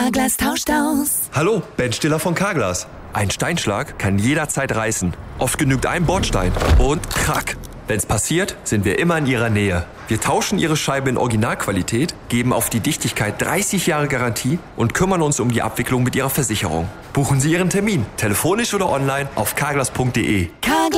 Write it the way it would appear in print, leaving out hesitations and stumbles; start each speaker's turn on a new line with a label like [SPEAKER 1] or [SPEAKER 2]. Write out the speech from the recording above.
[SPEAKER 1] Carglass tauscht aus.
[SPEAKER 2] Hallo, Ben Stiller von Carglass. Ein Steinschlag kann jederzeit reißen. Oft genügt ein Bordstein und krack. Wenn's passiert, sind wir immer in Ihrer Nähe. Wir tauschen Ihre Scheibe in Originalqualität, geben auf die Dichtigkeit 30 Jahre Garantie und kümmern uns um die Abwicklung mit Ihrer Versicherung. Buchen Sie Ihren Termin, telefonisch oder online auf carglass.de.
[SPEAKER 1] Carglass